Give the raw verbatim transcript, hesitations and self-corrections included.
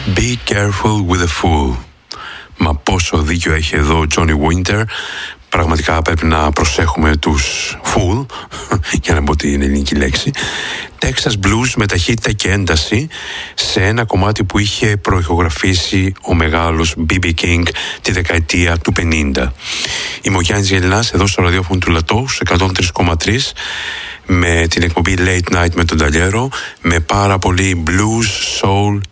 Be careful with a fool. Μα πόσο δίκιο έχει εδώ ο Johnny Winter. Πραγματικά πρέπει να προσέχουμε τους fool, για να πω την ελληνική λέξη. Texas Blues με ταχύτητα και ένταση σε ένα κομμάτι που είχε προηχογραφήσει ο μεγάλος μπι μπι King τη δεκαετία του πενήντα. Είμαι ο Γιάννης Γελινάς εδώ στο ραδιόφωνο του Λατός εκατόν τρία κόμμα τρία με την εκπομπή Late Night με τον Ταλιέρο, με πάρα πολύ blues, soul